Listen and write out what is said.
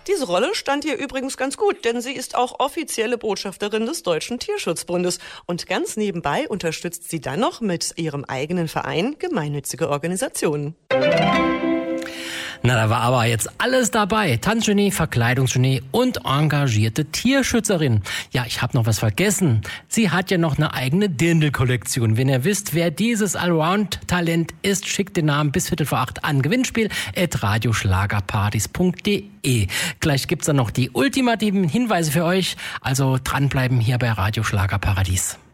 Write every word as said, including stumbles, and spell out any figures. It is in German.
Diese Rolle stand ihr übrigens ganz gut, denn sie ist auch offizielle Botschafterin des Deutschen Tierschutzbundes. Und ganz nebenbei unterstützt sie dann noch mit ihrem eigenen Verein gemeinnützige Organisationen. Na, da war aber jetzt alles dabei. Tanzgenie, Verkleidungsgenie und engagierte Tierschützerin. Ja, ich habe noch was vergessen. Sie hat ja noch eine eigene Dirndl-Kollektion. Wenn ihr wisst, wer dieses Allround-Talent ist, schickt den Namen bis Viertel vor acht an Gewinnspiel at radioschlagerpartys punkt de. Gleich gibt's dann noch die ultimativen Hinweise für euch. Also dranbleiben hier bei Radio Schlagerparadies.